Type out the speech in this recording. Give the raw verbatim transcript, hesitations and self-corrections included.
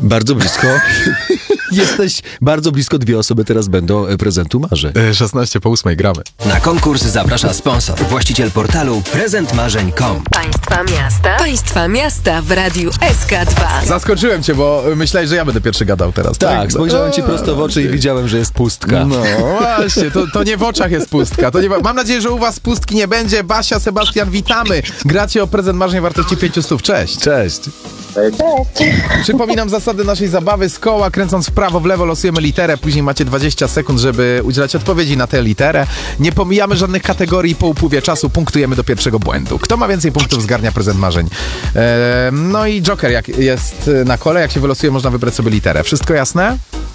Bardzo blisko. Jesteś bardzo blisko, dwie osoby teraz będą prezentu marzeń. szesnaście po ósmej gramy. Na konkurs zaprasza sponsor, właściciel portalu prezent marzeń kropka com. Państwa miasta. Państwa miasta w Radiu S K dwa. Zaskoczyłem cię, bo myślałeś, że ja będę pierwszy gadał teraz. Tak, tak? spojrzałem ci prosto w oczy i widziałem, że jest pustka. No właśnie, to, to nie w oczach jest pustka. To nie, mam nadzieję, że u was pustki nie będzie. Basia, Sebastian, witamy. Gracie o prezent marzeń wartości pięćset. Cześć. Cześć. Przypominam zasady naszej zabawy. Z koła, kręcąc w prawo, w lewo losujemy literę. Później macie dwadzieścia sekund, żeby udzielać odpowiedzi na tę literę. Nie pomijamy żadnych kategorii. Po upływie czasu punktujemy do pierwszego błędu. Kto ma więcej punktów, zgarnia prezent marzeń. Eee, no i Joker jak jest na kole. Jak się wylosuje, można wybrać sobie literę. Wszystko jasne?